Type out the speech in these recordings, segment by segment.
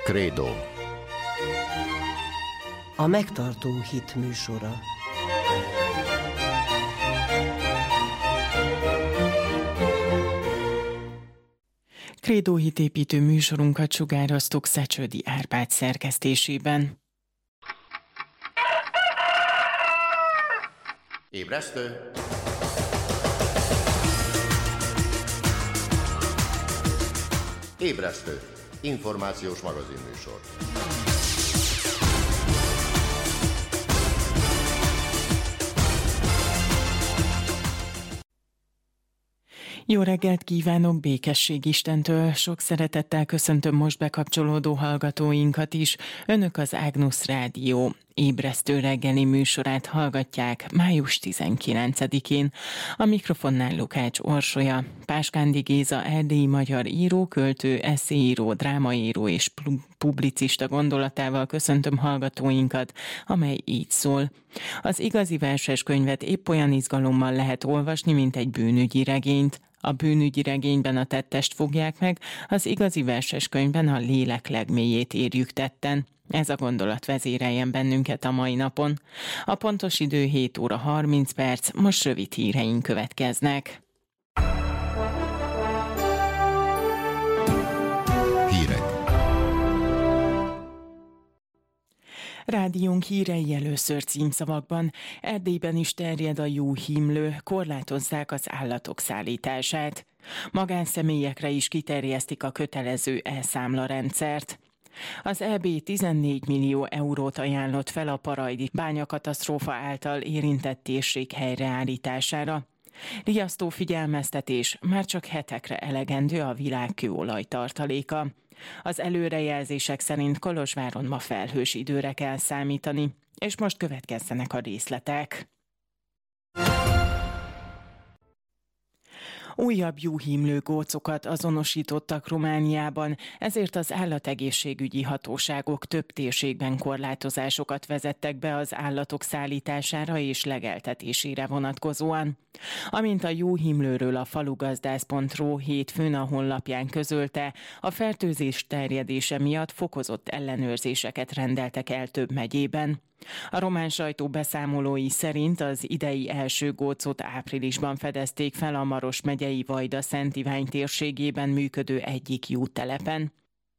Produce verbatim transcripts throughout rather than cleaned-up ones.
Krédó. A megtartó hit műsora. Krédó hitépítő műsorunkat sugároztuk Szecsődi Árpád szerkesztésében. Ébresztő! Ébresztő! Információs magazinműsor. Jó reggelt kívánok, békesség Istentől, sok szeretettel köszöntöm most bekapcsolódó hallgatóinkat is. Önök az Ágnusz Rádió ébresztő reggeli műsorát hallgatják május tizenkilencedikén. A mikrofonnál Lukács Orsolya, Páskándi Géza erdélyi magyar író, költő, eszéíró, drámaíró és publicista gondolatával köszöntöm hallgatóinkat, amely így szól. Az igazi verses könyvet épp olyan izgalommal lehet olvasni, mint egy bűnügyi regényt. A bűnügyi regényben a tettest fogják meg, az igazi verses könyvben a lélek legmélyét érjük tetten. Ez a gondolat vezéreljen bennünket a mai napon. A pontos idő hét óra harminc perc, most rövid híreink következnek. Hírek. Rádiónk hírei először címszavakban. Erdélyben is terjed a juhimlő, korlátozzák az állatok szállítását. Magánszemélyekre is kiterjesztik a kötelező elszámlarendszert. Az é bé tizennégy millió eurót ajánlott fel a parajdi bányakatasztrófa által érintett térség helyreállítására. Riasztó figyelmeztetés, már csak hetekre elegendő a világ kőolaj tartaléka. Az előrejelzések szerint Kolozsváron ma felhős időre kell számítani, és most következzenek a részletek. Újabb juhimlő gócokat azonosítottak Romániában, ezért az állategészségügyi hatóságok több térségben korlátozásokat vezettek be az állatok szállítására és legeltetésére vonatkozóan. Amint a juhimlőről a falugazdász pont ru hétfőn a honlapján közölte, a fertőzés terjedése miatt fokozott ellenőrzéseket rendeltek el több megyében. A román sajtó beszámolói szerint az idei első gócot áprilisban fedezték fel a Maros megyei Vajda-Szent Ivány térségében működő egyik juhtelepen.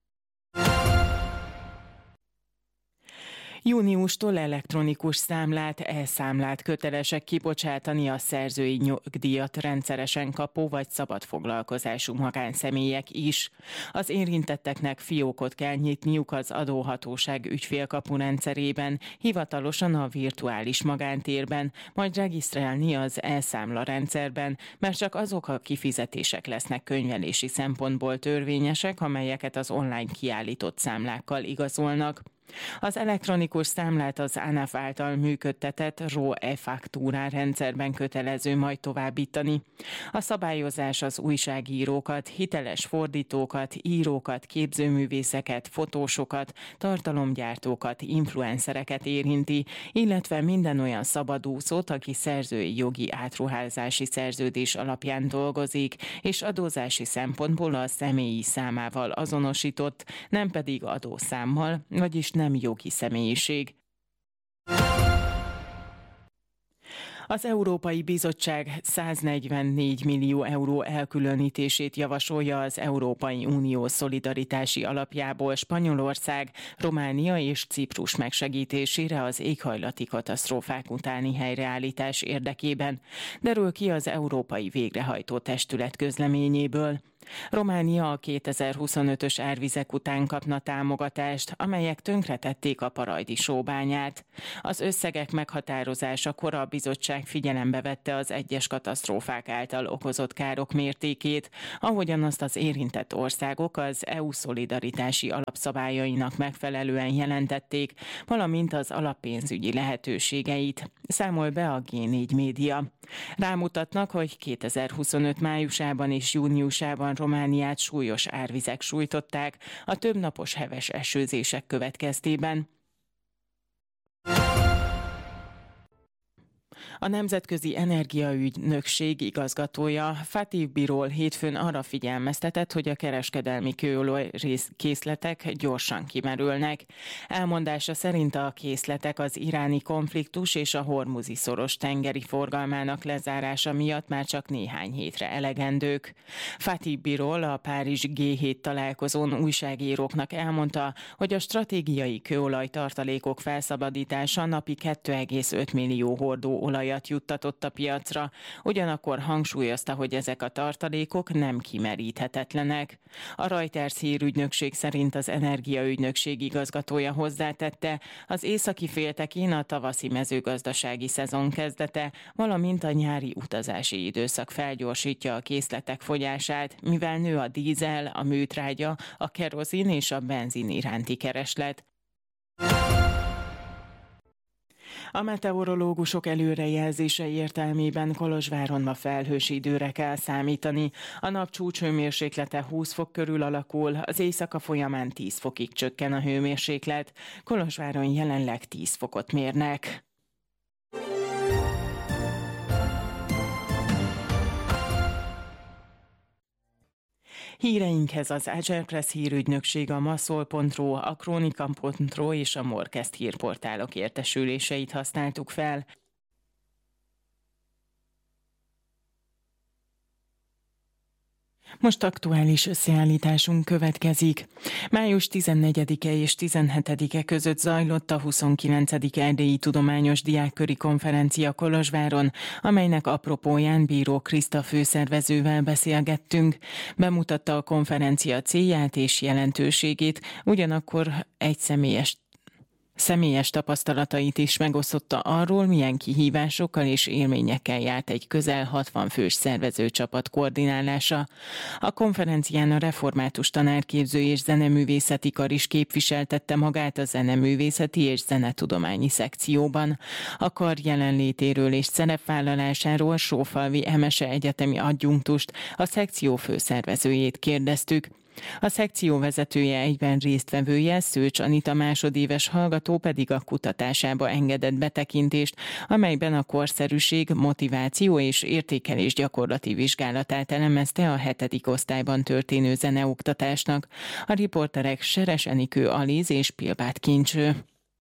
Júniustól elektronikus számlát, e-számlát kötelesek kibocsátani a szerzői nyugdíjat rendszeresen kapó vagy szabadfoglalkozású magánszemélyek is. Az érintetteknek fiókot kell nyitniuk az adóhatóság ügyfélkapu rendszerében, hivatalosan a virtuális magántérben, majd regisztrálni az e-számla rendszerben, mert csak azok a kifizetések lesznek könyvelési szempontból törvényesek, amelyeket az online kiállított számlákkal igazolnak. Az elektronikus számlát az ANAF által működtetett er o e-faktúrán rendszerben kötelező majd továbbítani. A szabályozás az újságírókat, hiteles fordítókat, írókat, képzőművészeket, fotósokat, tartalomgyártókat, influencereket érinti, illetve minden olyan szabadúszót, aki szerzői jogi átruházási szerződés alapján dolgozik, és adózási szempontból a személyi számával azonosított, nem pedig adószámmal, vagyis nem jogi személyiség. Az Európai Bizottság száznegyvennégy millió euró elkülönítését javasolja az Európai Unió szolidaritási alapjából Spanyolország, Románia és Ciprus megsegítésére az éghajlati katasztrófák utáni helyreállítás érdekében, derül ki az Európai Végrehajtó Testület közleményéből. Románia a kétezer-huszonötös árvizek után kapna támogatást, amelyek tönkretették a parajdi sóbányát. Az összegek meghatározásakor a bizottság figyelembe vette az egyes katasztrófák által okozott károk mértékét, ahogyan azt az érintett országok az é u szolidaritási alapszabályainak megfelelően jelentették, valamint az alappénzügyi lehetőségeit, számol be a gé négy média. Rámutatnak, hogy kétezer-huszonöt májusában és júniusában Romániát súlyos árvizek sújtották a többnapos heves esőzések következtében. A Nemzetközi Energiaügynökség igazgatója Fatih Birol hétfőn arra figyelmeztetett, hogy a kereskedelmi kőolaj készletek gyorsan kimerülnek. Elmondása szerint a készletek az iráni konfliktus és a hormuzi szoros tengeri forgalmának lezárása miatt már csak néhány hétre elegendők. Fatih Birol a Párizsi gé hét találkozón újságíróknak elmondta, hogy a stratégiai kőolaj tartalékok felszabadítása napi két egész öt millió hordó olajat juttatott a piacra, ugyanakkor hangsúlyozta, hogy ezek a tartalékok nem kimeríthetetlenek. A Reuters hírügynökség szerint az Energiaügynökség igazgatója hozzátette, az északi féltekén a tavaszi mezőgazdasági szezon kezdete, valamint a nyári utazási időszak felgyorsítja a készletek fogyását, mivel nő a dízel, a műtrágya, a kerozin és a benzin iránti kereslet. A meteorológusok előrejelzései értelmében Kolozsváron ma felhős időre kell számítani. A nap csúcshőmérséklete húsz fok körül alakul, az éjszaka folyamán tíz fokig csökken a hőmérséklet. Kolozsváron jelenleg tíz fokot mérnek. Híreinkhez az Agerpress hírügynökség, a maszol pont ro, a kronika pont ro és a Morkest hírportálok értesüléseit használtuk fel. Most aktuális összeállításunk következik. május tizennegyedike és tizenhetedike között zajlott a huszonkilencedik Erdélyi Tudományos Diákköri Konferencia Kolozsváron, amelynek apropóján Bíró Kriszta főszervezővel beszélgettünk. Bemutatta a konferencia célját és jelentőségét, ugyanakkor egy személyes Személyes tapasztalatait is megosztotta arról, milyen kihívásokkal és élményekkel járt egy közel hatvan fős szervezőcsapat koordinálása. A konferencián a református tanárképző és zeneművészeti kar is képviseltette magát a zeneművészeti és zenetudományi szekcióban. A kar jelenlétéről és szerepvállalásáról Sófalvi Emese egyetemi adjunktust, a szekció főszervezőjét kérdeztük. A szekció vezetője, egyben résztvevője, Szőcs Anita másodéves hallgató pedig a kutatásába engedett betekintést, amelyben a korszerűség, motiváció és értékelés gyakorlati vizsgálatát elemezte a hetedik osztályban történő zeneoktatásnak. A riporterek Seres Enikő Aliz és Pilbát Kincső.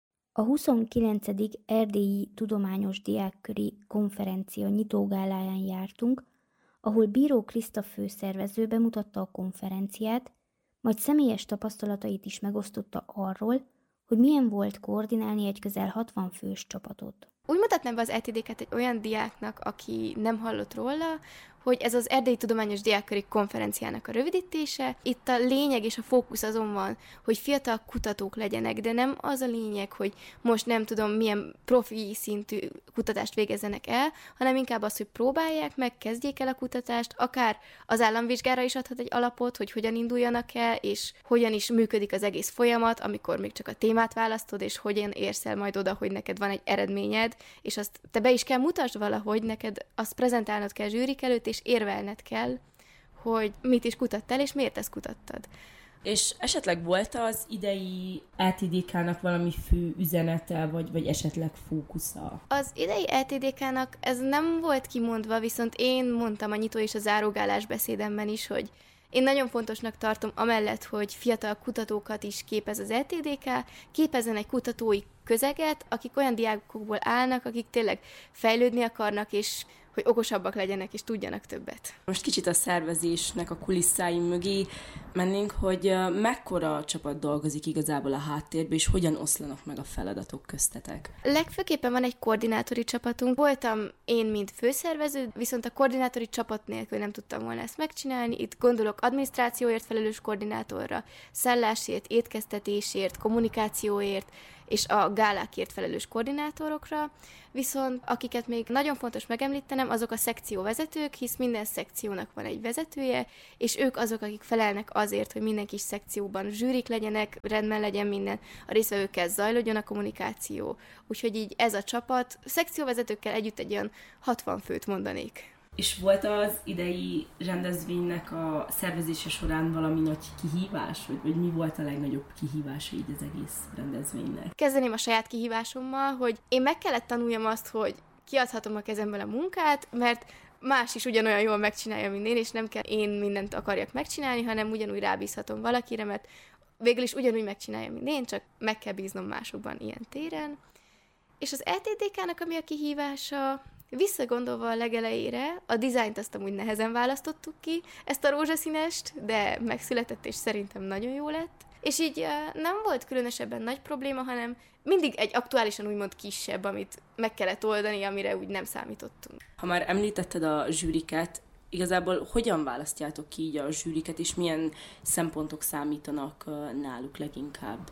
A huszonkilencedik Erdélyi Tudományos Diákköri Konferencia nyitógáláján jártunk, ahol Bíró Kriszta főszervező bemutatta a konferenciát, majd személyes tapasztalatait is megosztotta arról, hogy milyen volt koordinálni egy közel hatvan fős csapatot. Úgy mutatnám be az é té dé-ket egy olyan diáknak, aki nem hallott róla, hogy ez az Erdélyi Tudományos Diákköri Konferenciának a rövidítése. Itt a lényeg és a fókusz azon van, hogy fiatal kutatók legyenek, de nem az a lényeg, hogy most nem tudom milyen profi szintű kutatást végezzenek el, hanem inkább az, hogy próbálják meg, kezdjék el a kutatást, akár az államvizsgára is adhat egy alapot, hogy hogyan induljanak el, és hogyan is működik az egész folyamat, amikor még csak a témát választod, és hogyan érsz el majd oda, hogy neked van egy eredményed, és azt te be is kell mutasd valahogy, neked azt prezentálnod kell zsűrik előtt, és érvelned kell, hogy mit is kutattál, és miért ezt kutattad. És esetleg volt az idei é té dé ká-nak valami fő üzenete, vagy, vagy esetleg fókusza? Az idei é té dé ká-nak ez nem volt kimondva, viszont én mondtam a nyitó és a zárógálás beszédemben is, hogy én nagyon fontosnak tartom amellett, hogy fiatal kutatókat is képez az é té dé ká, képezzen egy kutatói közeget, akik olyan diákokból állnak, akik tényleg fejlődni akarnak, és hogy okosabbak legyenek és tudjanak többet. Most kicsit a szervezésnek a kulisszái mögé mennénk, hogy mekkora csapat dolgozik igazából a háttérben, és hogyan oszlanak meg a feladatok köztetek? Legfőképpen van egy koordinátori csapatunk. Voltam én, mint főszervező, viszont a koordinátori csapat nélkül nem tudtam volna ezt megcsinálni. Itt gondolok adminisztrációért felelős koordinátorra, szállásért, étkeztetésért, kommunikációért, és a gálákért felelős koordinátorokra, viszont akiket még nagyon fontos megemlítenem, azok a szekcióvezetők, hisz minden szekciónak van egy vezetője, és ők azok, akik felelnek azért, hogy minden kis szekcióban zsűrik legyenek, rendben legyen minden, a résztvevőkkel zajlódjon a kommunikáció. Úgyhogy így ez a csapat, szekcióvezetőkkel együtt egy olyan hatvan főt mondanék. És volt az idei rendezvénynek a szervezése során valami nagy kihívás, vagy, vagy mi volt a legnagyobb kihívása így az egész rendezvénynek? Kezdeném a saját kihívásommal, hogy én meg kellett tanuljam azt, hogy kiadhatom a kezemből a munkát, mert más is ugyanolyan jól megcsinálja, mint én, és nem kell én mindent akarjak megcsinálni, hanem ugyanúgy rábízhatom valakire, mert végül is ugyanúgy megcsinálja, mint én, csak meg kell bíznom másokban ilyen téren. És az é té dé ká-nak ami a kihívása, visszagondolva a legelejére, a dizájnt azt amúgy nehezen választottuk ki, ezt a rózsaszínest, de megszületett, és szerintem nagyon jó lett. És így nem volt különösebben nagy probléma, hanem mindig egy aktuálisan úgymond kisebb, amit meg kellett oldani, amire úgy nem számítottunk. Ha már említetted a zsűriket, igazából hogyan választjátok ki így a zsűriket, és milyen szempontok számítanak náluk leginkább?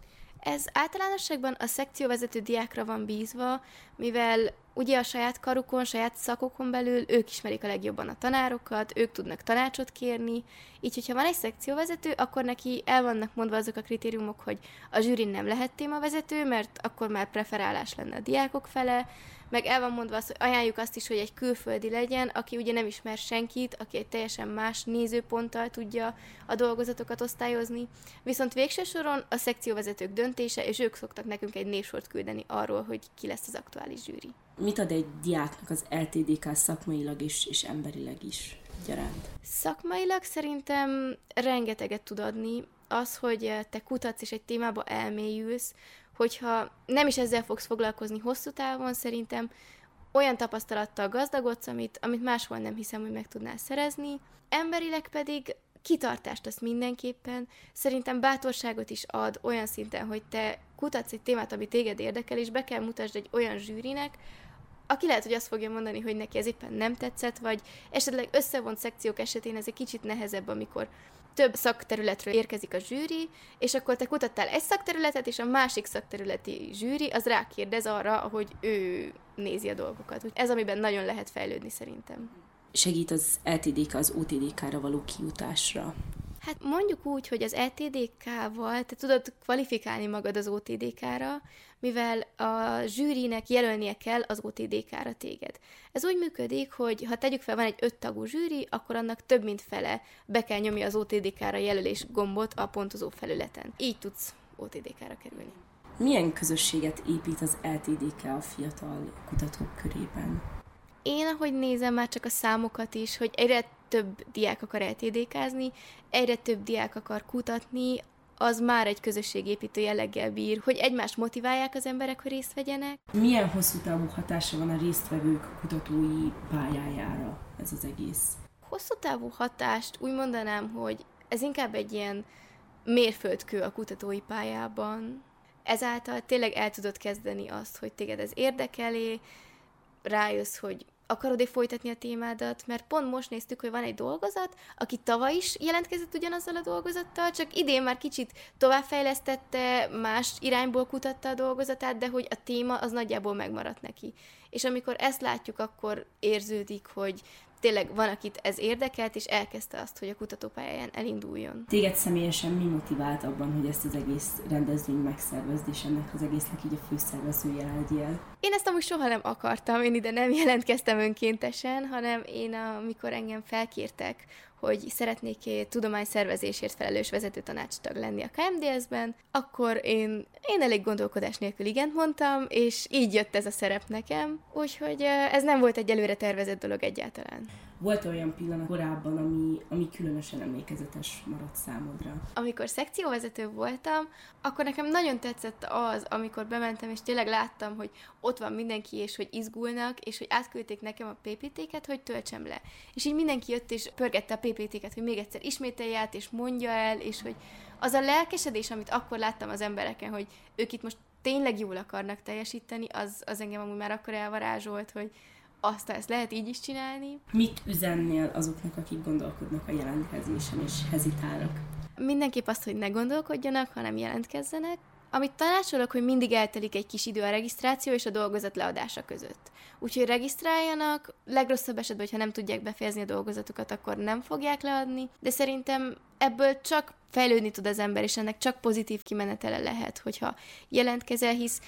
Ez általánosságban a szekcióvezető diákra van bízva, mivel ugye a saját karukon, saját szakokon belül ők ismerik a legjobban a tanárokat, ők tudnak tanácsot kérni, így hogyha van egy szekcióvezető, akkor neki el vannak mondva azok a kritériumok, hogy a zsűrin nem lehet témavezető, mert akkor már preferálás lenne a diákok fele, meg el van mondva az, hogy ajánljuk azt is, hogy egy külföldi legyen, aki ugye nem ismer senkit, aki egy teljesen más nézőponttal tudja a dolgozatokat osztályozni. Viszont végső soron a szekcióvezetők döntése, és ők szoktak nekünk egy névsort küldeni arról, hogy ki lesz az aktuális zsűri. Mit ad egy diáknak az é té dé ká szakmailag és, és emberileg is gyaránt? Szakmailag szerintem rengeteget tud adni. Az, hogy te kutatsz és egy témába elmélyülsz, hogyha nem is ezzel fogsz foglalkozni hosszú távon, szerintem olyan tapasztalattal gazdagodsz, amit, amit máshol nem hiszem, hogy meg tudnál szerezni. Emberileg pedig kitartást azt mindenképpen, szerintem bátorságot is ad olyan szinten, hogy te kutatsz egy témát, ami téged érdekel, és be kell mutasd egy olyan zsűrinek, aki lehet, hogy azt fogja mondani, hogy neki ez éppen nem tetszett, vagy esetleg összevont szekciók esetén ez egy kicsit nehezebb, amikor több szakterületről érkezik a zsűri, és akkor te kutattál egy szakterületet, és a másik szakterületi zsűri az rákérdez arra, ahogy ő nézi a dolgokat. Ez, amiben nagyon lehet fejlődni szerintem. Segít az é té dé ká az o té dé ká-ra való kijutásra? Hát mondjuk úgy, hogy az é té dé ká-val te tudod kvalifikálni magad az o té dé ká-ra, mivel a zsűrinek jelölnie kell az o té dé ká-ra téged. Ez úgy működik, hogy ha tegyük fel, van egy öt tagú zsűri, akkor annak több mint fele be kell nyomni az o té dé ká-ra jelölés gombot a pontozó felületen. Így tudsz o té dé ká-ra kerülni. Milyen közösséget épít az é té dé ká a fiatal kutatók körében? Én, ahogy nézem már csak a számokat is, hogy egyre több diák akar é té dé kázni, egyre több diák akar kutatni, az már egy közösségépítő jelleggel bír, hogy egymást motiválják az emberek, hogy részt vegyenek. Milyen hosszú távú hatása van a résztvevők kutatói pályájára ez az egész? Hosszú távú hatást úgy mondanám, hogy ez inkább egy ilyen mérföldkő a kutatói pályában. Ezáltal tényleg el tudod kezdeni azt, hogy téged ez érdekeli, rájössz, hogy akarod-e folytatni a témádat, mert pont most néztük, hogy van egy dolgozat, aki tavaly is jelentkezett ugyanazzal a dolgozattal, csak idén már kicsit továbbfejlesztette, más irányból kutatta a dolgozatát, de hogy a téma az nagyjából megmaradt neki. És amikor ezt látjuk, akkor érződik, hogy tényleg van, akit ez érdekelt, és elkezdte azt, hogy a kutatópályáján elinduljon. Téged személyesen mi motivált abban, hogy ezt az egész rendezvényt megszervezd, és ennek az egésznek így a főszervezője legyél? Én ezt amúgy soha nem akartam, én ide nem jelentkeztem önkéntesen, hanem én, amikor engem felkértek, hogy szeretnék tudományszervezésért felelős vezetőtanácstag lenni a ká em dé es-ben, akkor én, én elég gondolkodás nélkül igent mondtam, és így jött ez a szerep nekem, úgyhogy ez nem volt egy előre tervezett dolog egyáltalán. Volt olyan pillanat korábban, ami, ami különösen emlékezetes maradt számodra? Amikor szekcióvezető voltam, akkor nekem nagyon tetszett az, amikor bementem, és tényleg láttam, hogy ott van mindenki, és hogy izgulnak, és hogy átküldték nekem a pé pé té-ket, hogy töltsem le. És így mindenki jött, és pörgette a pé pé té-ket, hogy még egyszer ismételje át, és mondja el, és hogy az a lelkesedés, amit akkor láttam az embereken, hogy ők itt most tényleg jól akarnak teljesíteni, az, az engem amúgy már akkor elvarázsolt, hogy aztán ezt lehet így is csinálni. Mit üzennél azoknak, akik gondolkodnak a jelentkezésen és hezitálnak? Mindenképp azt, hogy ne gondolkodjanak, hanem jelentkezzenek. Amit tanácsolok, hogy mindig eltelik egy kis idő a regisztráció és a dolgozat leadása között. Úgyhogy regisztráljanak, legrosszabb esetben, hogyha nem tudják befejezni a dolgozatukat, akkor nem fogják leadni, de szerintem ebből csak fejlődni tud az ember, és ennek csak pozitív kimenetele lehet, hogyha jelentkezel, hisz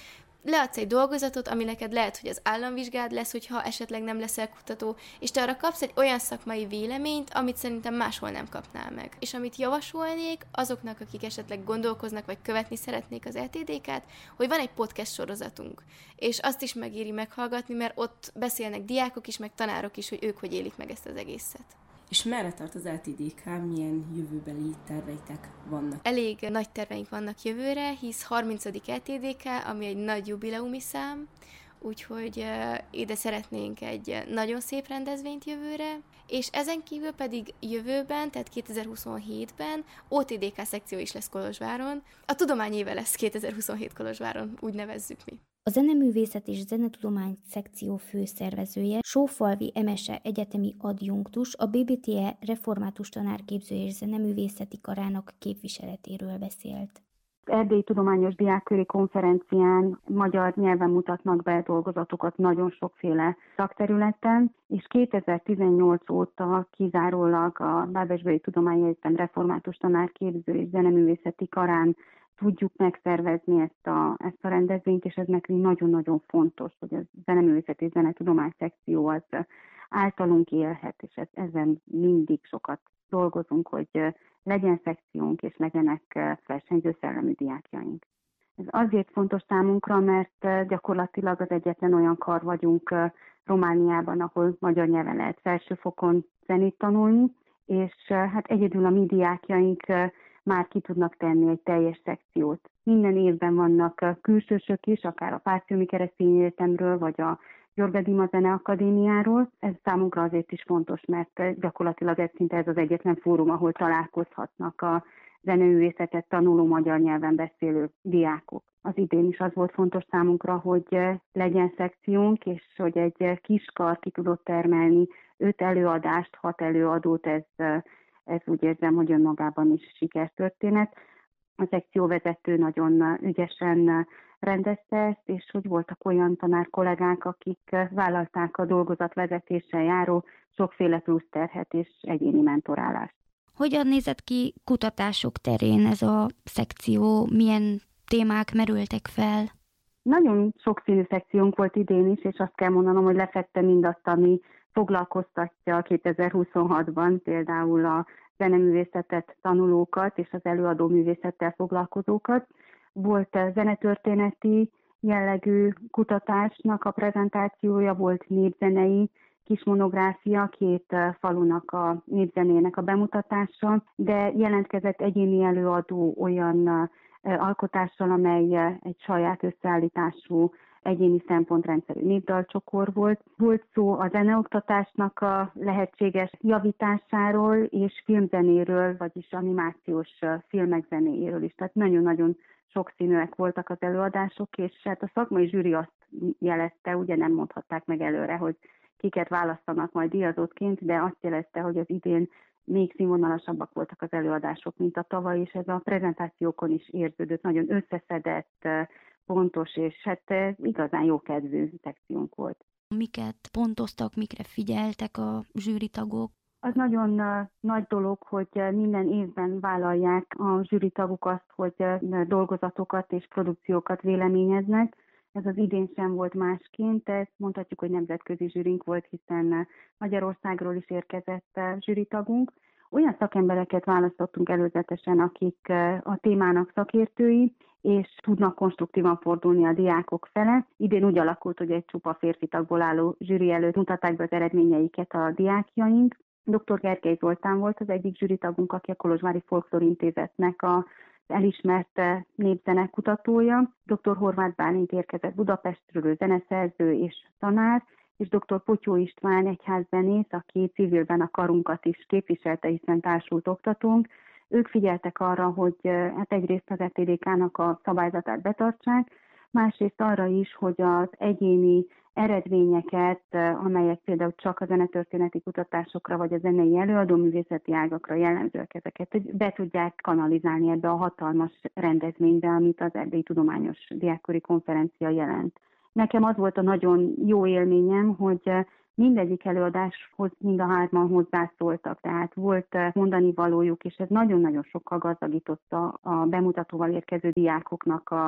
leadsz egy dolgozatot, ami neked lehet, hogy az államvizsgád lesz, hogyha esetleg nem leszel kutató, és te arra kapsz egy olyan szakmai véleményt, amit szerintem máshol nem kapnál meg. És amit javasolnék azoknak, akik esetleg gondolkoznak, vagy követni szeretnék az é té dé ká-t, hogy van egy podcast sorozatunk, és azt is megéri meghallgatni, mert ott beszélnek diákok is, meg tanárok is, hogy ők hogy élik meg ezt az egészet. És merre tart az é té dé ká, milyen jövőbeli terveitek vannak? Elég nagy terveink vannak jövőre, hisz harmincadik é té dé ká, ami egy nagy jubileumi szám, úgyhogy uh, ide szeretnénk egy nagyon szép rendezvényt jövőre, és ezen kívül pedig jövőben, tehát kétezer-huszonhétben o té dé ká szekció is lesz Kolozsváron. A tudományéve lesz kétezer-huszonhét Kolozsváron, úgy nevezzük mi. A Zeneművészet és Zenetudomány szekció főszervezője, Sófalvi Emese egyetemi adjunktus, a bé bé té é református tanárképző és zeneművészeti karának képviseletéről beszélt. Erdélyi Tudományos Diákköri Konferencián magyar nyelven mutatnak be dolgozatokat nagyon sokféle szakterületen, és kétezer-tizennyolc óta kizárólag a Bábesberei Tudományegyetem református tanárképző és zeneművészeti karán tudjuk megszervezni ezt a, ezt a rendezvényt, és ez nekünk nagyon-nagyon fontos, hogy a Zeneművészet és Zenetudomány szekció az általunk élhet, és ez, ezen mindig sokat dolgozunk, hogy legyen szekciónk, és legyenek versenyző szellemű diákjaink. Ez azért fontos számunkra, mert gyakorlatilag az egyetlen olyan kar vagyunk Romániában, ahol magyar nyelven lehet felsőfokon zenét tanulni, és hát egyedül a mi diákjaink már ki tudnak tenni egy teljes szekciót. Minden évben vannak külsősök is, akár a Pásztjomi Keresztény Egyetemről, vagy a Jorga Dima Zeneakadémiáról. Ez számunkra azért is fontos, mert gyakorlatilag ez szinte ez az egyetlen fórum, ahol találkozhatnak a zeneművészetet tanuló magyar nyelven beszélő diákok. Az idén is az volt fontos számunkra, hogy legyen szekciónk, és hogy egy kis kar ki tudott termelni öt előadást, hat előadót, ez, ez úgy érzem, hogy önmagában is sikertörténet. A szekcióvezető nagyon ügyesen rendezte ezt, és hogy voltak olyan tanár kollégák, akik vállalták a dolgozatvezetéssel járó sokféle plusz terhet és egyéni mentorálást. Hogyan nézett ki kutatások terén ez a szekció? Milyen témák merültek fel? Nagyon sokszínű szekciónk volt idén is, és azt kell mondanom, hogy lefette mindazt, ami foglalkoztatja kétezer-huszonhatban, például a zeneművészetet tanulókat és az előadó művészettel foglalkozókat. Volt zenetörténeti jellegű kutatásnak a prezentációja, volt népzenei kis monográfia, két falunak a népzenének a bemutatása, de jelentkezett egyéni előadó olyan alkotással, amely egy saját összeállítású egyéni szempontrendszerű népdalcsokor volt. Volt szó a zeneoktatásnak a lehetséges javításáról és filmzenéről, vagyis animációs filmek zenéjéről is. Tehát nagyon-nagyon sokszínűek voltak az előadások, és hát a szakmai zsűri azt jelezte, ugye nem mondhatták meg előre, hogy kiket választanak majd díjazottként, de azt jelezte, hogy az idén még színvonalasabbak voltak az előadások, mint a tavaly, és ez a prezentációkon is érződött, nagyon összeszedett, pontos, és hát igazán jókedvű szekciónk volt. Miket pontoztak, mikre figyeltek a zsűritagok? Az nagyon nagy dolog, hogy minden évben vállalják a zsűritagok azt, hogy dolgozatokat és produkciókat véleményeznek. Ez az idén sem volt másként, ezt mondhatjuk, hogy nemzetközi zsűrink volt, hiszen Magyarországról is érkezett zsűritagunk. Olyan szakembereket választottunk előzetesen, akik a témának szakértői, és tudnak konstruktívan fordulni a diákok fele. Idén úgy alakult, hogy egy csupa férfi tagból álló zsűri előtt mutatták be az eredményeiket a diákjaink. doktor Gergely Zoltán volt az egyik zsűritagunk, aki a Kolozsvári Folklór Intézetnek a elismert népzenekutatója. doktor Horváth Bálint érkezett Budapestről, zeneszerző és tanár, és doktor Potyó István egyházzenész, aki civilben a karunkat is képviselte, hiszen társult oktatónk. Ők figyeltek arra, hogy hát egyrészt az é té dé ká-nak a szabályzatát betartsák, másrészt arra is, hogy az egyéni eredményeket, amelyek például csak a zenetörténeti kutatásokra vagy a zenei előadóművészeti ágakra jellemzőek, ezeket hogy be tudják kanalizálni ebbe a hatalmas rendezvénybe, amit az Erdélyi Tudományos Diákköri Konferencia jelent. Nekem az volt a nagyon jó élményem, hogy mindegyik előadáshoz mind a hárman hozzászóltak, tehát volt mondani valójuk, és ez nagyon-nagyon sokkal gazdagította a bemutatóval érkező diákoknak a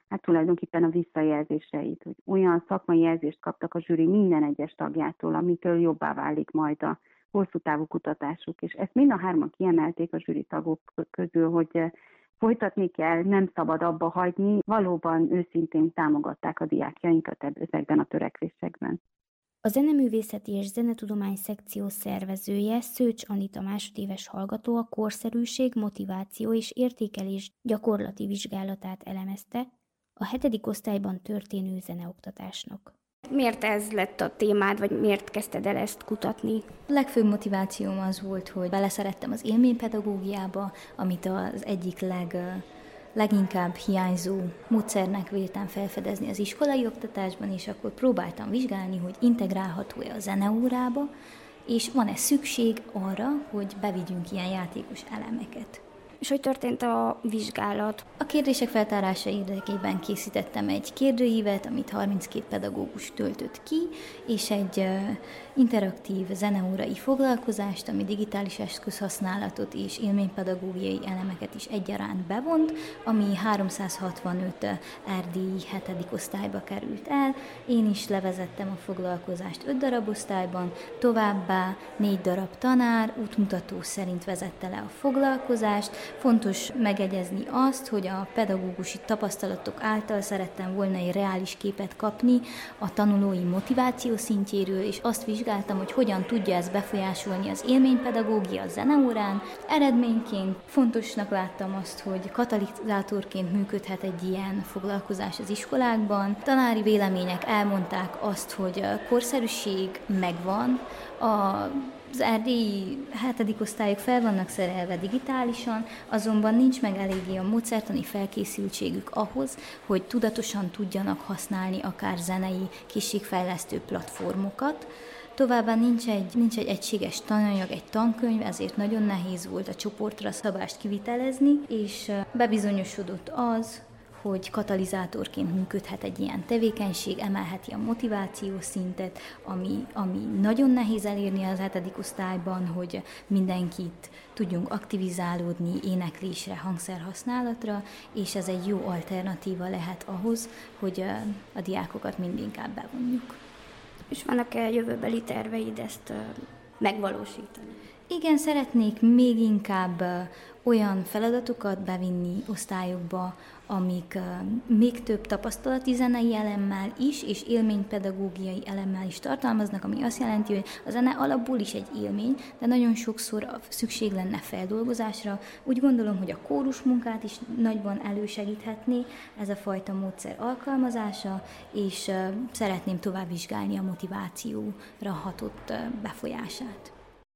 hát tulajdonképpen a visszajelzéseit, hogy olyan szakmai jelzést kaptak a zsűri minden egyes tagjától, amitől jobbá válik majd a hosszú távú kutatásuk. És ezt mind a hárman kiemelték a zsűri tagok közül, hogy folytatni kell, nem szabad abba hagyni, valóban őszintén támogatták a diákjainkat ezekben a törekvésekben. A zeneművészeti és zenetudomány szekció szervezője, Szőcs Anita másodéves hallgató a korszerűség, motiváció és értékelés gyakorlati vizsgálatát elemezte a hetedik osztályban történő zeneoktatásnak. Miért ez lett a témád, vagy miért kezdted el ezt kutatni? A legfőbb motivációm az volt, hogy beleszerettem az élménypedagógiába, amit az egyik leg, leginkább hiányzó módszernek véltem felfedezni az iskolai oktatásban, és akkor próbáltam vizsgálni, hogy integrálható-e a zeneórába, és van-e szükség arra, hogy bevigyünk ilyen játékos elemeket. És hogy történt a vizsgálat? A kérdések feltárása érdekében készítettem egy kérdőívet, amit harminckét pedagógus töltött ki, és egy uh, interaktív zeneórai foglalkozást, ami digitális eszközhasználatot és élménypedagógiai elemeket is egyaránt bevont, ami háromszázhatvanöt erdélyi hetedik osztályba került el. Én is levezettem a foglalkozást öt darab osztályban, továbbá négy darab tanár útmutató szerint vezette le a foglalkozást. Fontos megegyezni azt, hogy a pedagógusi tapasztalatok által szerettem volna egy reális képet kapni a tanulói motiváció szintjéről, és azt vizsgáltam, hogy hogyan tudja ez befolyásolni az élménypedagógia a zeneórán. Eredményként fontosnak láttam azt, hogy katalizátorként működhet egy ilyen foglalkozás az iskolákban. Tanári vélemények elmondták azt, hogy a korszerűség megvan, a Az erdélyi hetedik osztályok fel vannak szerelve digitálisan, azonban nincs meg eléggé a módszertani felkészültségük ahhoz, hogy tudatosan tudjanak használni akár zenei készségfejlesztő platformokat. Továbbá nincs egy, nincs egy egységes tananyag, egy tankönyv, ezért nagyon nehéz volt a csoportra szabást kivitelezni, és bebizonyosodott az, hogy katalizátorként működhet egy ilyen tevékenység, emelheti a motiváció szintet, ami, ami nagyon nehéz elérni az hetedik osztályban, hogy mindenkit tudjunk aktivizálódni éneklésre, hangszerhasználatra, és ez egy jó alternatíva lehet ahhoz, hogy a diákokat mindinkább bevonjuk. És vannak-e jövőbeli terveid ezt megvalósítani? Igen, szeretnék még inkább olyan feladatokat bevinni osztályokba, amik még több tapasztalati zenei elemmel is, és élménypedagógiai elemmel is tartalmaznak, ami azt jelenti, hogy a zene alapból is egy élmény, de nagyon sokszor szükség lenne feldolgozásra. Úgy gondolom, hogy a kórus munkát is nagyban elősegíthetné ez a fajta módszer alkalmazása, és szeretném tovább vizsgálni a motivációra hatott befolyását.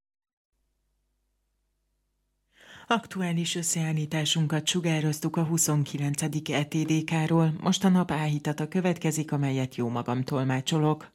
Aktuális összeállításunkat sugároztuk a huszonkilencedik é té dé ká-ról, most a nap áhítata következik, amelyet jó magam tolmácsolok.